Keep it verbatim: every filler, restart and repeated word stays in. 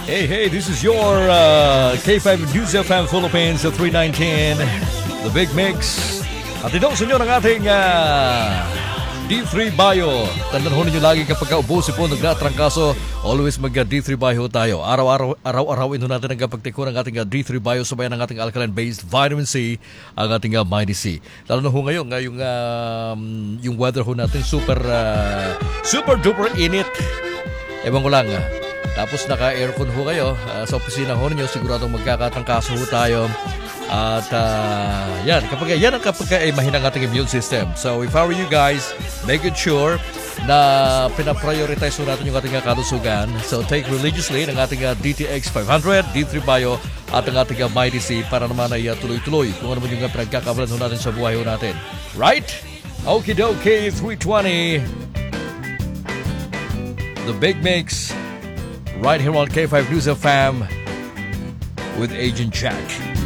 Hey, hey, this is your uh, K five News F M Philippines sa three nineteen, The Big Mix. At ito sa inyo ng ating uh, D three Bio. Tandaan ho ninyo lagi kapag kaubusi po nagtatrangkaso, always mag-D three Bio tayo. Araw-araw, araw-arawin ho natin ang kapagtiko ng ating uh, D three Bio sabayan ng ating alkaline-based vitamin C, ang ating uh, Mighty C. Lalo na ho ngayon, ngayong uh, yung weather ho natin super, uh, super duper init. Ewan ko lang, uh, tapos naka-aircon ho kayo uh, sa opisina ho ninyo, siguradong magkakatrangkaso ho tayo. At uh, yan, kapag yan ang kapag ay mahina ang ating immune system. So if I were you guys, make it sure na pinaprioritize ho natin yung ating kalusugan. So take religiously ng ating uh, D T X five hundred, D three Bio at ang ating uh, Mighty C para naman ay uh, tuloy-tuloy kung ano man yung uh, pinagkakabalan ho natin sa buhay ho natin. Right? Okie dokie, three twenty. The Big Mix. Right here on K five News F M with Agent Jack.